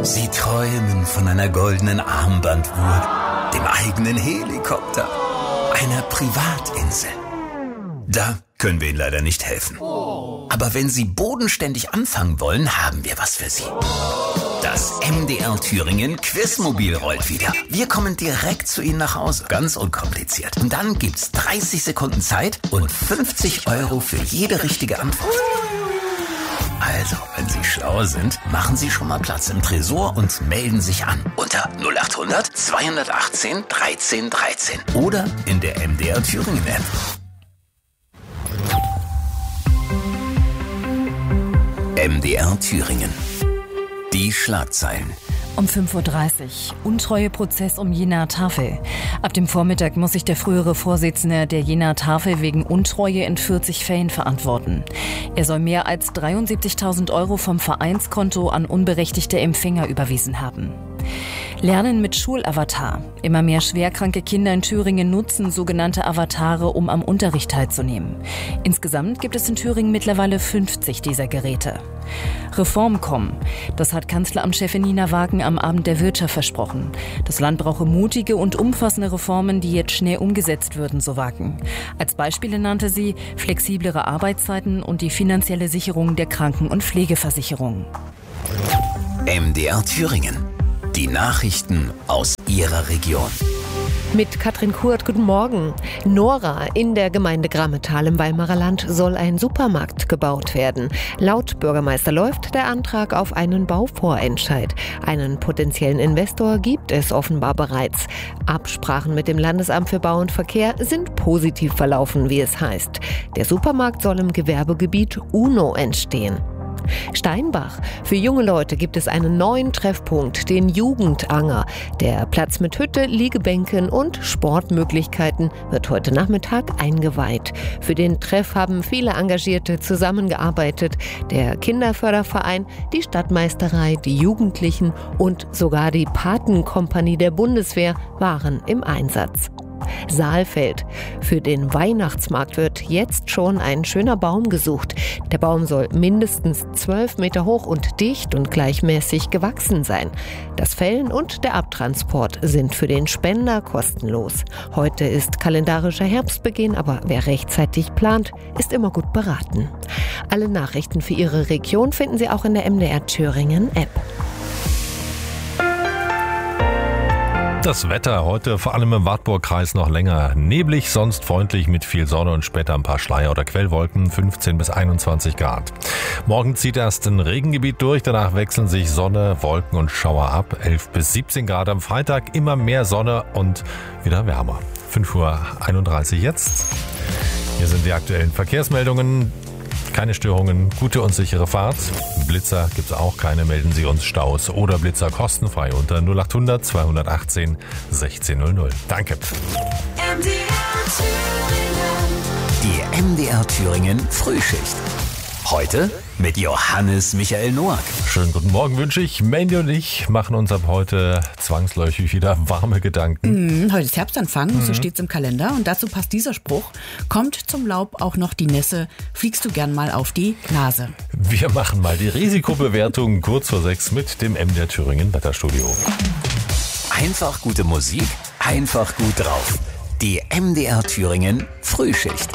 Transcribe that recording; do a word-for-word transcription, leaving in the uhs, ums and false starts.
Sie träumen von einer goldenen Armbanduhr, dem eigenen Helikopter, einer Privatinsel. Da können wir Ihnen leider nicht helfen. Aber wenn Sie bodenständig anfangen wollen, haben wir was für Sie. Das M D R Thüringen Quizmobil rollt wieder. Wir kommen direkt zu Ihnen nach Hause. Ganz unkompliziert. Und dann gibt's dreißig Sekunden Zeit und fünfzig Euro für jede richtige Antwort. Also, wenn Sie schlau sind, machen Sie schon mal Platz im Tresor und melden sich an. Unter null acht hundert zweihundertachtzehn dreizehn dreizehn. Oder in der M D R Thüringen App. M D R Thüringen. Die Schlagzeilen. Um fünf Uhr dreißig. Untreueprozess um Jenaer Tafel. Ab dem Vormittag muss sich der frühere Vorsitzende der Jenaer Tafel wegen Untreue in vierzig Fällen verantworten. Er soll mehr als dreiundsiebzigtausend Euro vom Vereinskonto an unberechtigte Empfänger überwiesen haben. Lernen mit Schulavatar. Immer mehr schwerkranke Kinder in Thüringen nutzen sogenannte Avatare, um am Unterricht teilzunehmen. Insgesamt gibt es in Thüringen mittlerweile fünfzig dieser Geräte. Reform kommen. Das hat Kanzleramtschefin Nina Wagen am Abend der Wirtschaft versprochen. Das Land brauche mutige und umfassende Reformen, die jetzt schnell umgesetzt würden, so Wagen. Als Beispiele nannte sie flexiblere Arbeitszeiten und die finanzielle Sicherung der Kranken- und Pflegeversicherung. M D R Thüringen. Die Nachrichten aus Ihrer Region. Mit Katrin Kurt, guten Morgen. Nora, in der Gemeinde Grammetal im Weimarer Land soll ein Supermarkt gebaut werden. Laut Bürgermeister läuft der Antrag auf einen Bauvorentscheid. Einen potenziellen Investor gibt es offenbar bereits. Absprachen mit dem Landesamt für Bau und Verkehr sind positiv verlaufen, wie es heißt. Der Supermarkt soll im Gewerbegebiet UNO entstehen. Steinbach. Für junge Leute gibt es einen neuen Treffpunkt, den Jugendanger. Der Platz mit Hütte, Liegebänken und Sportmöglichkeiten wird heute Nachmittag eingeweiht. Für den Treff haben viele Engagierte zusammengearbeitet. Der Kinderförderverein, die Stadtmeisterei, die Jugendlichen und sogar die Patenkompanie der Bundeswehr waren im Einsatz. Saalfeld. Für den Weihnachtsmarkt wird jetzt schon ein schöner Baum gesucht. Der Baum soll mindestens zwölf Meter hoch und dicht und gleichmäßig gewachsen sein. Das Fällen und der Abtransport sind für den Spender kostenlos. Heute ist kalendarischer Herbstbeginn, aber wer rechtzeitig plant, ist immer gut beraten. Alle Nachrichten für Ihre Region finden Sie auch in der M D R Thüringen App. Das Wetter heute vor allem im Wartburgkreis noch länger neblig, sonst freundlich mit viel Sonne und später ein paar Schleier- oder Quellwolken, fünfzehn bis einundzwanzig Grad. Morgen zieht erst ein Regengebiet durch, danach wechseln sich Sonne, Wolken und Schauer ab, elf bis siebzehn Grad am Freitag, immer mehr Sonne und wieder wärmer. fünf Uhr einunddreißig jetzt. Hier sind die aktuellen Verkehrsmeldungen. Keine Störungen, gute und sichere Fahrt. Blitzer gibt es auch keine, melden Sie uns Staus oder Blitzer kostenfrei unter null acht hundert zweihundertachtzehn sechzehn null null. Danke. M D R Thüringen. Die M D R Thüringen Frühschicht. Heute mit Johannes Michael Noack. Schönen guten Morgen wünsche ich. Mandy und ich machen uns ab heute zwangsläufig wieder warme Gedanken. Mm, heute ist Herbstanfang, Mhm. so steht's im Kalender. Und dazu passt dieser Spruch: Kommt zum Laub auch noch die Nässe, fliegst du gern mal auf die Nase. Wir machen mal die Risikobewertung kurz vor sechs mit dem M D R Thüringen Wetterstudio. Einfach gute Musik, einfach gut drauf. Die M D R Thüringen Frühschicht.